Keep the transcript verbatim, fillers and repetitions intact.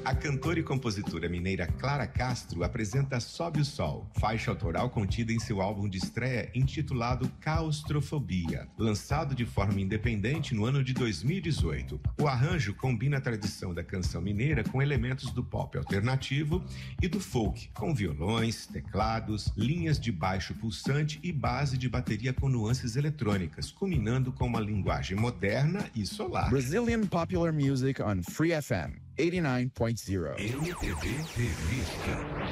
A cantora e compositora mineira Clara Castro apresenta Sobe o Sol, faixa autoral contida em seu álbum de estreia intitulado Claustrofobia, lançado de forma independente no ano de dois mil e dezoito. O arranjo combina a tradição da canção mineira com elementos do pop alternativo e do folk, com violões, teclados, linhas de baixo pulsante e base de bateria com nuances eletrônicas, culminando com uma linguagem moderna e solar. Brazilian popular music on Free F M eighty-nine point zero. M T V Revista.